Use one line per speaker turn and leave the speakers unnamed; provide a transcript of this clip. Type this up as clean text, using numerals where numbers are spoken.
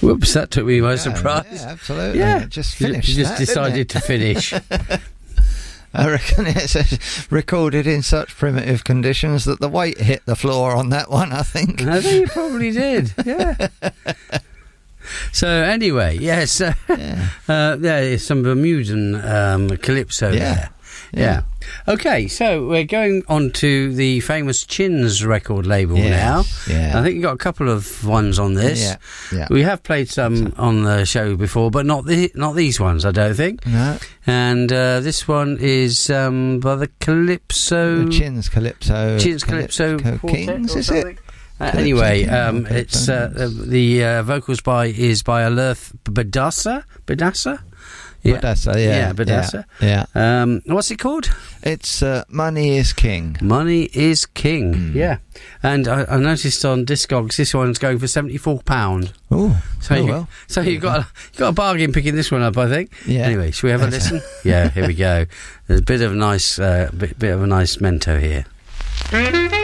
Whoops, that took me by surprise.
Yeah, absolutely.
Yeah,
just finished.
You just decided to finish.
I reckon it's recorded in such primitive conditions that the weight hit the floor on that one, I think.
I think you probably did, yeah. So anyway, yes, there is some Bermudan calypso there. Yeah. Okay, so we're going on to the famous Chins record label now.
Yeah.
I think you've got a couple of ones on this.
Yeah.
We have played some on the show before, but not these ones, I don't think.
No.
And this one is by the Calypso...
The Chins Calypso...
Chins Calypso
Kings, is it?
Anyway, it's the vocals is by Alert Badassa?
Badassa. Yeah.
What's it called?
It's Money is King.
Money is King. Yeah. And I noticed on Discogs this one's going for £74.
Oh,
so you've got a bargain picking this one up, I think.
Yeah.
Anyway, should we have a listen? Yeah, here we go. There's a bit of a nice bit of a nice mento here.